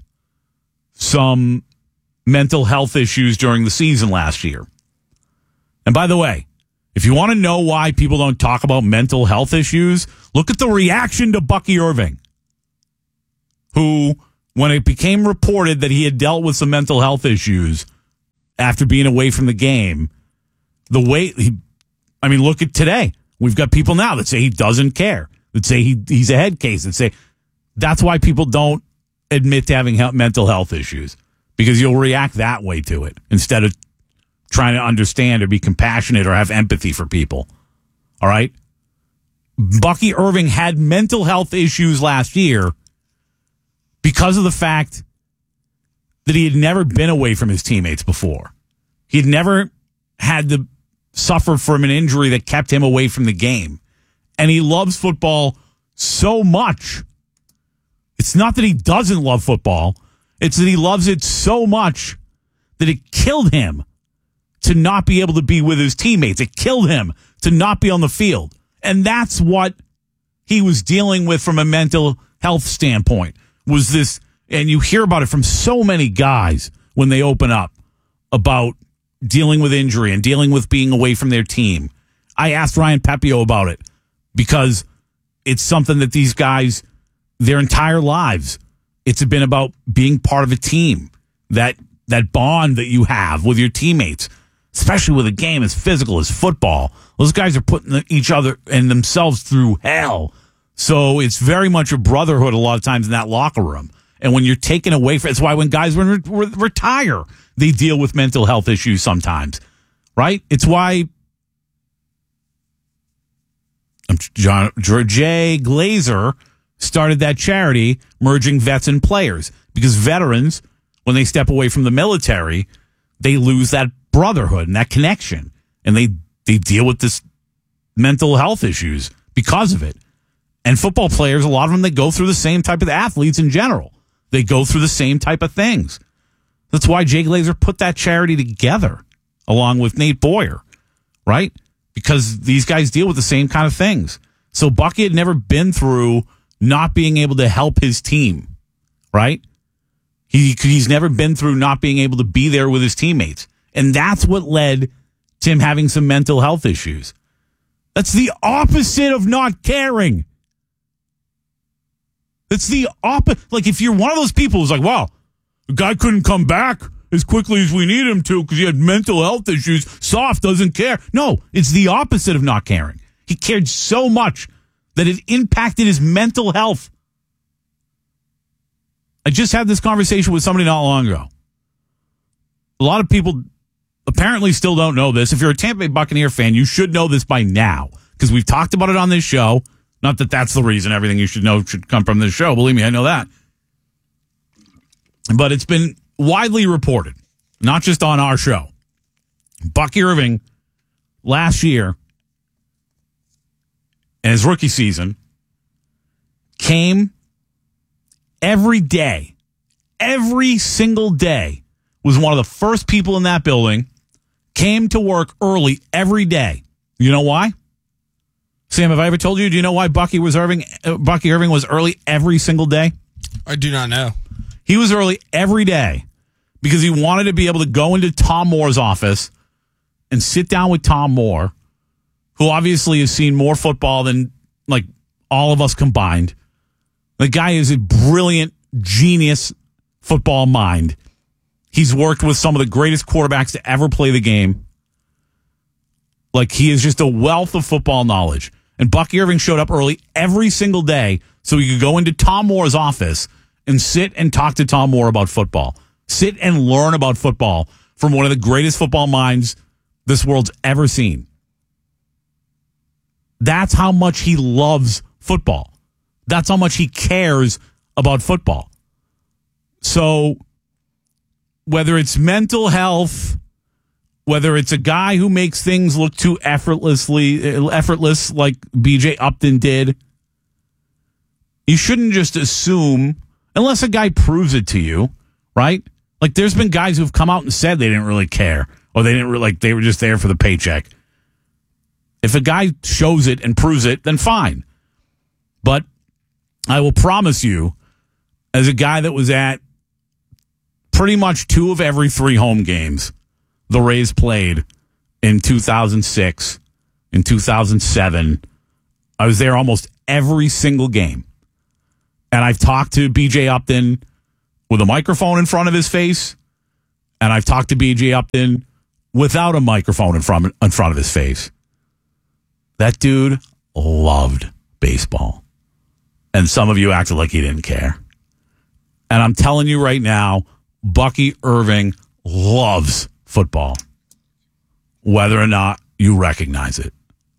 some mental health issues during the season last year. And by the way, if you want to know why people don't talk about mental health issues, look at the reaction to Bucky Irving, who, when it became reported that he had dealt with some mental health issues after being away from the game, the way he, I mean, look at today. We've got people now that say he doesn't care, that say he he's a head case, that say that's why people don't admit to having he- mental health issues, because you'll react that way to it instead of trying to understand or be compassionate or have empathy for people. All right? Bucky Irving had mental health issues last year because of the fact that he had never been away from his teammates before. He had never had to suffer from an injury that kept him away from the game. And he loves football so much. It's not that he doesn't love football. It's that he loves it so much that it killed him to not be able to be with his teammates. It killed him to not be on the field. And that's what he was dealing with from a mental health standpoint, was this, and you hear about it from so many guys when they open up about dealing with injury and dealing with being away from their team. I asked Ryan Pepio about it because it's something that these guys, their entire lives, it's been about being part of a team, that that bond that you have with your teammates, especially with a game as physical as football. Those guys are putting each other and themselves through hell. So it's very much a brotherhood a lot of times in that locker room. And when you're taken away from, it's why when guys re- re- retire, they deal with mental health issues sometimes, right? It's why John, Jay Glazer started that charity, merging vets and players, because veterans, when they step away from the military, they lose that brotherhood and that connection, and they they deal with this mental health issues because of it. And football players, a lot of them, they go through the same type of athletes in general. They go through the same type of things. That's why Jay Glazer put that charity together along with Nate Boyer, right? Because these guys deal with the same kind of things. So Bucky had never been through not being able to help his team, right? He He's never been through not being able to be there with his teammates. And that's what led to him having some mental health issues. That's the opposite of not caring. It's the opposite. Like, if you're one of those people who's like, wow, the guy couldn't come back as quickly as we need him to because he had mental health issues, soft, doesn't care. No, it's the opposite of not caring. He cared so much that it impacted his mental health. I just had this conversation with somebody not long ago. A lot of people apparently still don't know this. If you're a Tampa Bay Buccaneer fan, you should know this by now, because we've talked about it on this show. Not that that's the reason everything you should know should come from this show. Believe me, I know that. But it's been widely reported, not just on our show. Bucky Irving, last year, in his rookie season, came every day, every single day, was one of the first people in that building, came to work early every day. You know why? Sam, have I ever told you? Do you know why Bucky was Irving? Uh, Bucky Irving was early every single day? I do not know. He was early every day because he wanted to be able to go into Tom Moore's office and sit down with Tom Moore, who obviously has seen more football than like all of us combined. The guy is a brilliant, genius football mind. He's worked with some of the greatest quarterbacks to ever play the game. Like, he is just a wealth of football knowledge. And Bucky Irving showed up early every single day so he could go into Tom Moore's office and sit and talk to Tom Moore about football. Sit and learn about football from one of the greatest football minds this world's ever seen. That's how much he loves football. That's how much he cares about football. So whether it's mental health, whether it's a guy who makes things look too effortlessly effortless like B J Upton did, you shouldn't just assume, unless a guy proves it to you, right? Like, there's been guys who've come out and said they didn't really care, or they didn't re- like they were just there for the paycheck. If a guy shows it and proves it, then fine. But I will promise you, as a guy that was at pretty much two of every three home games the Rays played in two thousand six, in two thousand seven, I was there almost every single game. And I've talked to B J Upton with a microphone in front of his face, and I've talked to B J Upton without a microphone in front, in front of his face. That dude loved baseball. And some of you acted like he didn't care. And I'm telling you right now, Bucky Irving loves football, whether or not you recognize it.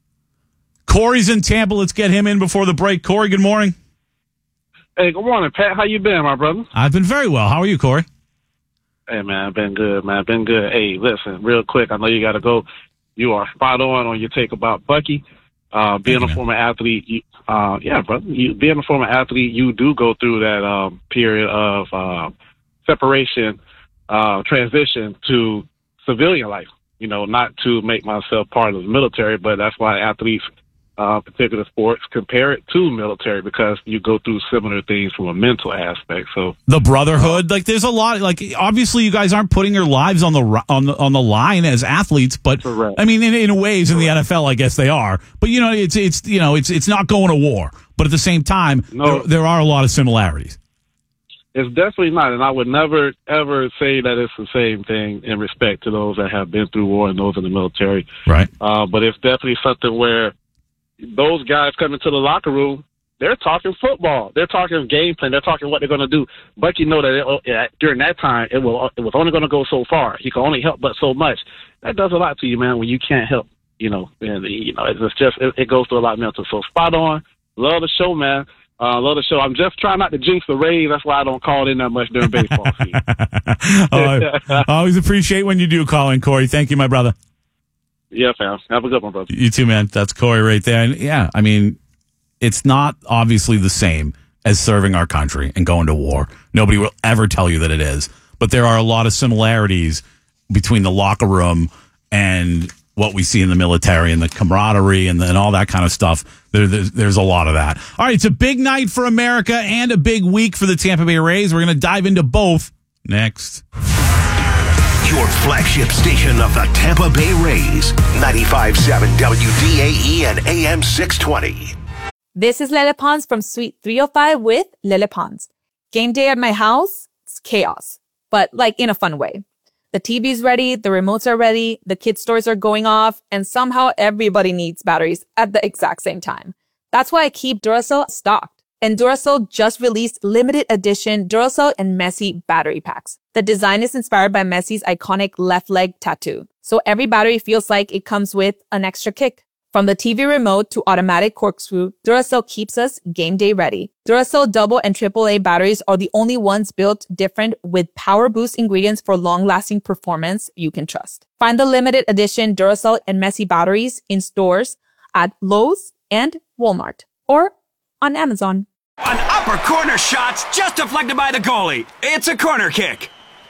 Corey's in Tampa. Let's get him in before the break. Corey, good morning. Hey, good morning, Pat. How you been, my brother? I've been very well. How are you, Corey? Hey, man, I've been good, man. Been good. Hey, listen, real quick, I know you got to go. You are spot on on your take about Bucky. Uh, being Thank a you, former athlete, you, uh, yeah, brother. You, being a former athlete, you do go through that um, period of uh, separation, uh, transition to civilian life. You know, not to make myself part of the military, but that's why athletes, uh, particular sports, compare it to military, because you go through similar things from a mental aspect. So the brotherhood, like there's a lot, like obviously you guys aren't putting your lives on the on the on the line as athletes, but Correct. I mean, in, in ways in the N F L, I guess they are. But you know, it's it's you know, it's it's not going to war, but at the same time, No. there, there are a lot of similarities. It's definitely not, and I would never, ever say that it's the same thing in respect to those that have been through war and those in the military. Right. Uh, but it's definitely something where those guys come into the locker room, they're talking football. They're talking game plan. They're talking what they're going to do. Bucky know that it, uh, during that time, it, will, it was only going to go so far. He can only help but so much. That does a lot to you, man, when you can't help, you know. And, you know, it's just, it, it goes through a lot mental. So spot on. Love the show, man. Uh, love the show. I'm just trying not to jinx the Rays. That's why I don't call in that much during baseball season. oh, I, I always appreciate when you do call in, Corey. Thank you, my brother. Yeah, fam. Have a good one, brother. You too, man. That's Corey right there. And yeah, I mean, it's not obviously the same as serving our country and going to war. Nobody will ever tell you that it is. But there are a lot of similarities between the locker room and what we see in the military and the camaraderie and, the, and all that kind of stuff. There, there's, there's a lot of that. All right, it's a big night for America and a big week for the Tampa Bay Rays. We're going to dive into both next. Your flagship station of the Tampa Bay Rays, ninety-five point seven W D A E and A M six twenty. This is Lele Pons from Suite three oh five with Lele Pons. Game day at my house, it's chaos, but like in a fun way. The T V's ready, the remotes are ready, the kids' toys are going off, and somehow everybody needs batteries at the exact same time. That's why I keep Duracell stocked. And Duracell just released limited edition Duracell and Messi battery packs. The design is inspired by Messi's iconic left leg tattoo. So every battery feels like it comes with an extra kick. From the T V remote to automatic corkscrew, Duracell keeps us game day ready. Duracell double and triple A batteries are the only ones built different with power boost ingredients for long-lasting performance you can trust. Find the limited edition Duracell and Messi batteries in stores at Lowe's and Walmart or on Amazon. An upper corner shot's just deflected by the goalie. It's a corner kick.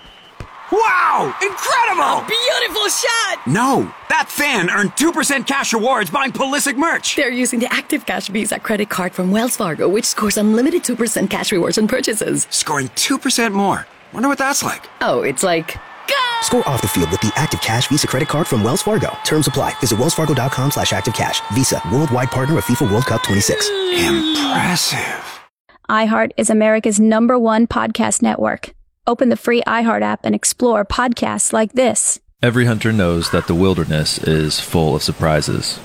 Wow! Incredible! Beautiful shot! No, that fan earned two percent cash rewards buying Pulisic merch. They're using the Active Cash Visa credit card from Wells Fargo, which scores unlimited two percent cash rewards on purchases. Scoring two percent more. Wonder what that's like. Oh, it's like... Score off the field with the Active Cash Visa credit card from Wells Fargo. Terms apply. Visit wellsfargo.com slash active cash. Visa, worldwide partner of FIFA World Cup twenty-six. Impressive. iHeart is America's number one podcast network. Open the free iHeart app and explore podcasts like this. Every hunter knows that the wilderness is full of surprises.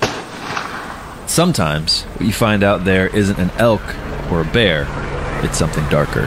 Sometimes, what you find out there isn't an elk or a bear, it's something darker.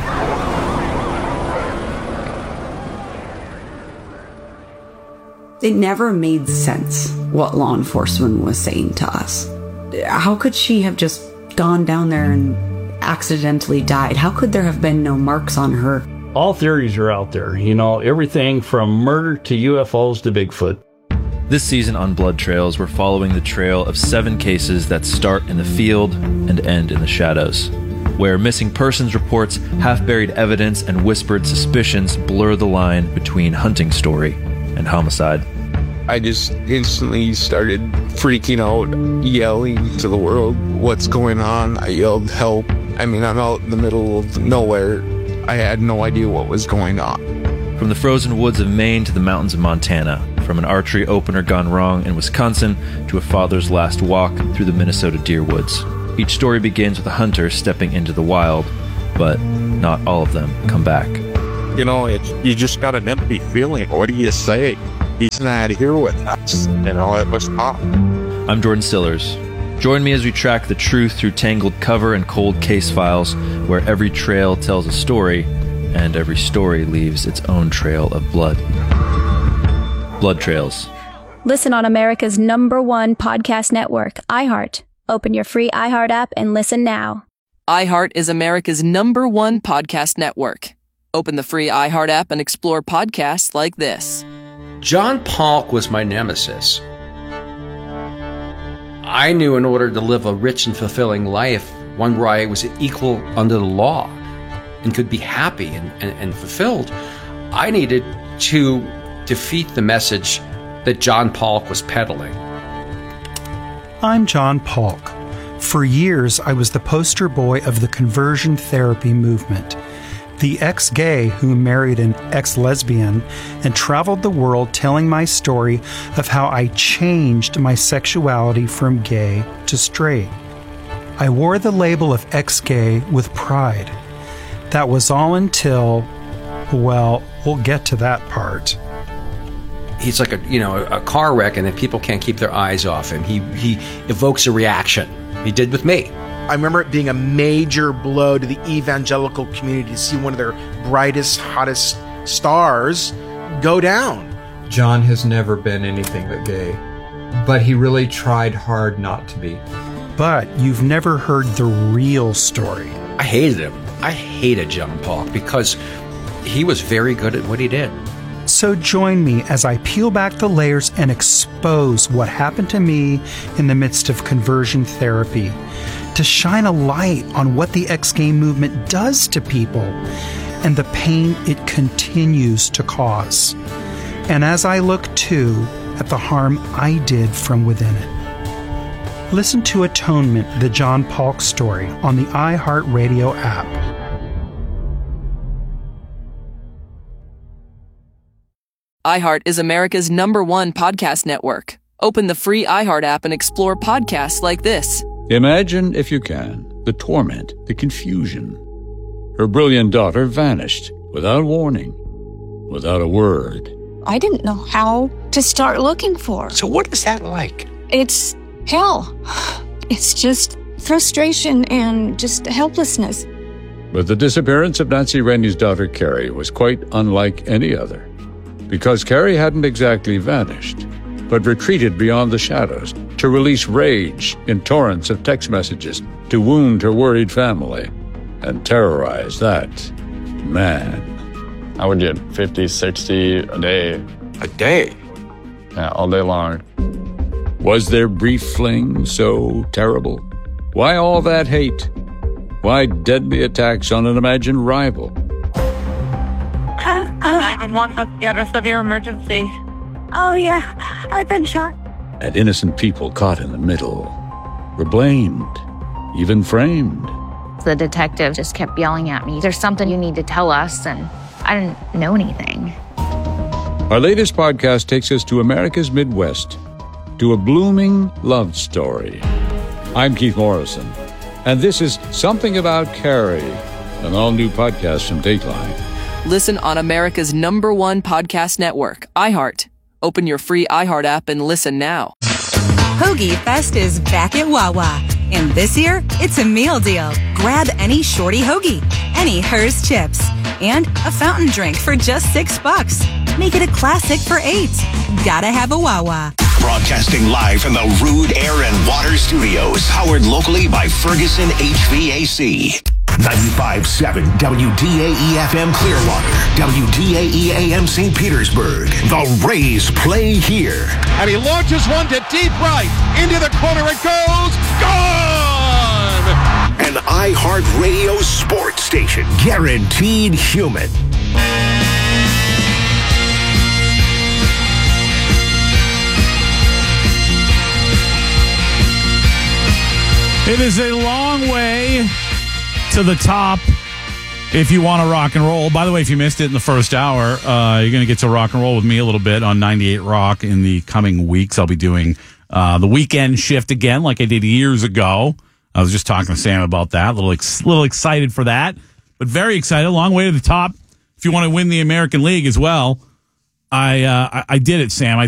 It never made sense what law enforcement was saying to us. How could she have just gone down there and accidentally died? How could there have been no marks on her? All theories are out there, you know, everything from murder to U F Os to Bigfoot. This season on Blood Trails, we're following the trail of seven cases that start in the field and end in the shadows, where missing persons reports, half-buried evidence, and whispered suspicions blur the line between hunting story and homicide. I just instantly started freaking out, yelling to the world, what's going on? I yelled, help. I mean, I'm out in the middle of nowhere. I had no idea what was going on. From the frozen woods of Maine to the mountains of Montana, from an archery opener gone wrong in Wisconsin to a father's last walk through the Minnesota deer woods. Each story begins with a hunter stepping into the wild, but not all of them come back. You know, it's, you just got an empty feeling. What do you say? He's not here with us. You know, it was tough. I'm Jordan Stillers. Join me as we track the truth through tangled cover and cold case files, where every trail tells a story, and every story leaves its own trail of blood. Blood Trails. Listen on America's number one podcast network, iHeart. Open your free iHeart app and listen now. iHeart is America's number one podcast network. Open the free iHeart app and explore podcasts like this. John Polk was my nemesis. I knew in order to live a rich and fulfilling life, one where I was equal under the law and could be happy and, and, and fulfilled, I needed to defeat the message that John Polk was peddling. I'm John Polk. For years, I was the poster boy of the conversion therapy movement. The ex-gay who married an ex-lesbian and traveled the world telling my story of how I changed my sexuality from gay to straight. I wore the label of ex-gay with pride. That was all until, well, we'll get to that part. He's like a, you know, a car wreck, and then people can't keep their eyes off him. He, he evokes a reaction. He did with me. I remember it being a major blow to the evangelical community to see one of their brightest, hottest stars go down. John has never been anything but gay, but he really tried hard not to be. But you've never heard the real story. I hated him. I hated John Polk because he was very good at what he did. So join me as I peel back the layers and expose what happened to me in the midst of conversion therapy, to shine a light on what the ex-gay movement does to people and the pain it continues to cause. And as I look, too, at the harm I did from within it. Listen to Atonement, the John Polk story, on the iHeartRadio app. iHeart is America's number one podcast network. Open the free iHeart app and explore podcasts like this. Imagine, if you can, the torment, the confusion. Her brilliant daughter vanished without warning, without a word. I didn't know how to start looking for her. So what is that like? It's hell. It's just frustration and just helplessness. But the disappearance of Nancy Rennie's daughter, Carrie, was quite unlike any other. Because Carrie hadn't exactly vanished, but retreated beyond the shadows to release rage in torrents of text messages to wound her worried family and terrorize that man. I would get fifty, sixty a day. A day? Yeah, all day long. Was their brief fling so terrible? Why all that hate? Why deadly attacks on an imagined rival? nine one one, you have a severe emergency. Oh, yeah, I've been shot. And innocent people caught in the middle were blamed, even framed. The detective just kept yelling at me, "There's something you need to tell us," and I didn't know anything. Our latest podcast takes us to America's Midwest, to a blooming love story. I'm Keith Morrison, and this is Something About Carrie, an all-new podcast from Dateline. Listen on America's number one podcast network, iHeart. Open your free iHeart app and listen now. Hoagie Fest is back at Wawa. And this year, it's a meal deal. Grab any shorty hoagie, any Hers chips, and a fountain drink for just six bucks. Make it a classic for eight. Gotta have a Wawa. Broadcasting live from the Rude Air and Water Studios, powered locally by Ferguson H V A C. ninety-five point seven W D A E F M Clearwater, W D A E A M Saint Petersburg. The Rays play here. And he launches one to deep right. Into the corner it goes. Gone! An iHeartRadio sports station. Guaranteed human. It is a long way to the top if you want to rock and roll. By the way, if you missed it in the first hour, uh, you're going to get to rock and roll with me a little bit on ninety-eight Rock in the coming weeks. I'll be doing uh, the weekend shift again like I did years ago. I was just talking to Sam about that. A little, ex- little excited for that, but very excited. A long way to the top if you want to win the American League as well. I uh, I, I did it, Sam. I